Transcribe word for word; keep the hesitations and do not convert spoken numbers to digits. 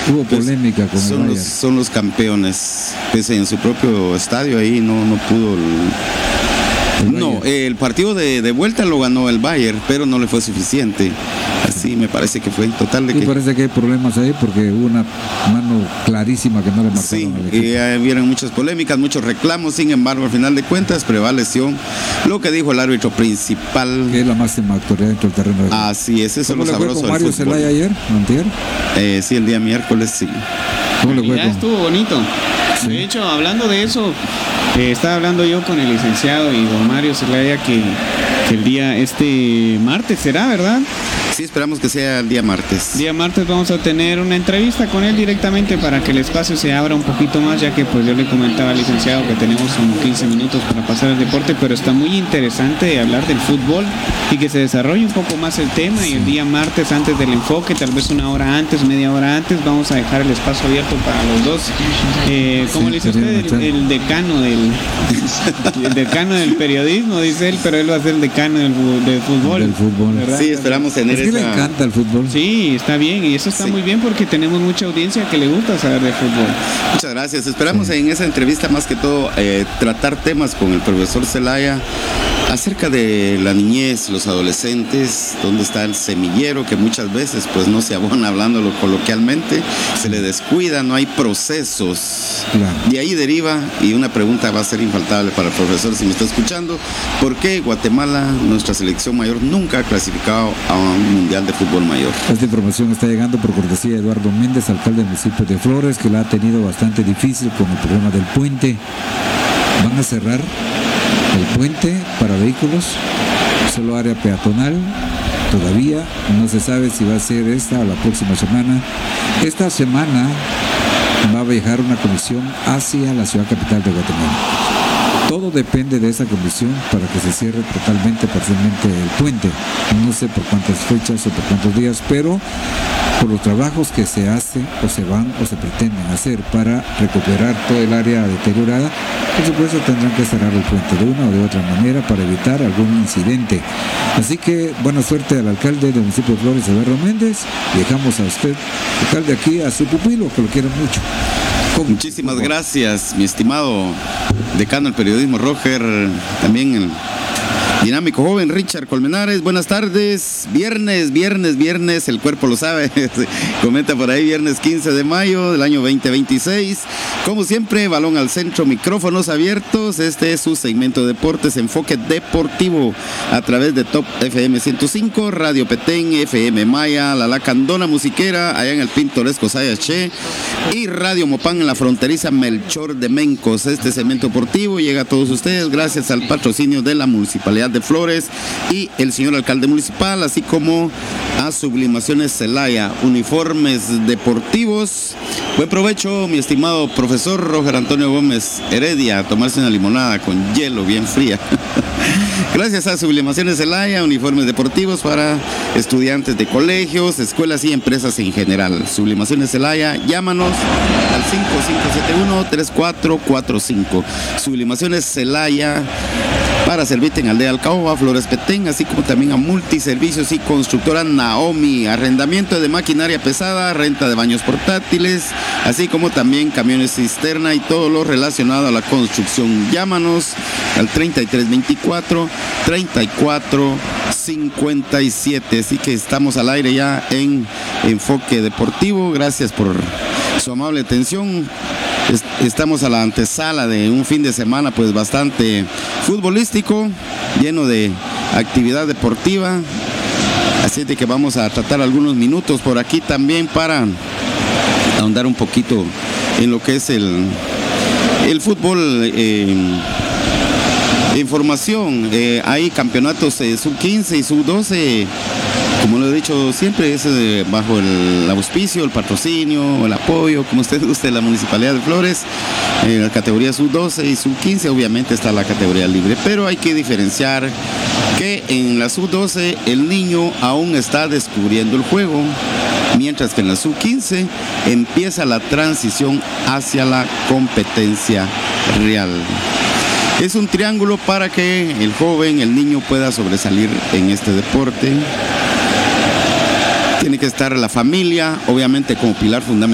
Hubo polémica con son el los, Bayern. son los campeones, pese en su propio estadio, ahí no, no pudo. El, El no, Bayern. el partido de, de vuelta lo ganó el Bayern, pero no le fue suficiente. Así me parece que fue en total de Y que. parece que hay problemas ahí porque hubo una mano clarísima que no le marcaron Sí, al equipo. y eh, hubieron muchas polémicas, muchos reclamos, sin embargo, al final de cuentas prevaleció lo que dijo el árbitro principal. Que es la máxima autoridad dentro del terreno de juego. Así es, eso es ¿Cómo lo le fue sabroso con del Mario fútbol. Zelaya ayer? ¿Antier? Eh, sí, el día miércoles sí. ¿Cómo le fue Ya con...? estuvo bonito. Sí. De hecho, hablando de eso, eh, estaba hablando yo con el licenciado y don Mario Zelaya que, que el día este martes será, ¿verdad? Sí, esperamos que sea el día martes. Día martes vamos a tener una entrevista con él directamente para que el espacio se abra un poquito más, ya que pues yo le comentaba al licenciado que tenemos como quince minutos para pasar el deporte, pero está muy interesante hablar del fútbol y que se desarrolle un poco más el tema. Y el día martes, antes del enfoque, tal vez una hora antes, media hora antes, vamos a dejar el espacio abierto para los dos. Eh, ¿Cómo Sí, le dice sería usted? El, bastante. el decano del el decano del periodismo, dice él, pero él va a ser el decano del, fu- del fútbol. Del fútbol. ¿verdad? Sí, esperamos tener Es que le esa. encanta el fútbol. Sí, está bien, y eso está Sí. muy bien porque tenemos mucha audiencia que le gusta saber de fútbol. Muchas gracias. Esperamos en esa entrevista más que todo eh, tratar temas con el profesor Zelaya acerca de la niñez, los adolescentes, dónde está el semillero que muchas veces pues no se abona hablándolo coloquialmente, se le descuida, no hay procesos. Claro. De ahí deriva, y una pregunta va a ser infaltable para el profesor si me está escuchando, ¿por qué Guatemala, nuestra selección mayor, nunca ha clasificado a un mundial de fútbol mayor? Esta información está llegando por cortesía de Eduardo Méndez, alcalde del municipio de Flores, que la ha tenido bastante difícil con el problema del puente. Van a cerrar el puente para vehículos, solo área peatonal. Todavía no se sabe si va a ser esta o la próxima semana. Esta semana va a viajar una comisión hacia la ciudad capital de Guatemala. Todo depende de esa comisión para que se cierre totalmente, parcialmente el puente. No sé por cuántas fechas o por cuántos días, pero por los trabajos que se hace o se van o se pretenden hacer para recuperar todo el área deteriorada, por supuesto tendrán que cerrar el puente de una o de otra manera para evitar algún incidente. Así que buena suerte al alcalde del municipio de Flores, Eduardo Méndez. Dejamos a usted, alcalde, aquí a su pupilo, que lo quiere mucho. Con- Muchísimas con- gracias, mi estimado decano del periodismo Roger, también el dinámico joven Richard Colmenares. Buenas tardes, viernes, viernes, viernes, el cuerpo lo sabe, comenta por ahí, viernes quince de mayo del año veinte veintiséis. Como siempre, balón al centro, micrófonos abiertos. Este es su segmento de deportes, enfoque deportivo a través de Top F M ciento cinco, Radio Petén, F M Maya, La Lacandona Musiquera, allá en el pintoresco Sayaché, y Radio Mopán en la fronteriza Melchor de Mencos. Este segmento deportivo llega a todos ustedes gracias al patrocinio de la Municipalidad de Flores y el señor alcalde municipal, así como a Sublimaciones Zelaya, uniformes deportivos. Buen provecho, mi estimado profesor Roger Antonio Gómez Heredia, a tomarse una limonada con hielo bien fría. Gracias a Sublimaciones Zelaya, uniformes deportivos para estudiantes de colegios, escuelas y empresas en general. Sublimaciones Zelaya, llámanos al cinco cinco siete uno, tres cuatro cuatro cinco. Sublimaciones Zelaya, para servirte en Aldea Alcaoba, Flores Petén, así como también a Multiservicios y Constructora Naomi, arrendamiento de maquinaria pesada, renta de baños portátiles, así como también camiones cisterna y todo lo relacionado a la construcción. Llámanos al treinta y tres veinticuatro, treinta y cuatro cincuenta y siete. Así que estamos al aire ya en Enfoque Deportivo. Gracias por su amable atención. Estamos a la antesala de un fin de semana pues bastante futbolístico, lleno de actividad deportiva, así de que vamos a tratar algunos minutos por aquí también para ahondar un poquito en lo que es el, el fútbol. eh, Información, eh, hay campeonatos eh, sub quince y sub doce, como lo he dicho siempre, es eh, bajo el auspicio, el patrocinio, el apoyo, como usted guste, de la Municipalidad de Flores. En la categoría sub doce y sub quince obviamente está la categoría libre, pero hay que diferenciar que en la sub doce el niño aún está descubriendo el juego, mientras que en la sub quince empieza la transición hacia la competencia real. Es un triángulo para que el joven, el niño pueda sobresalir en este deporte. Tiene que estar la familia, obviamente como pilar fundamental.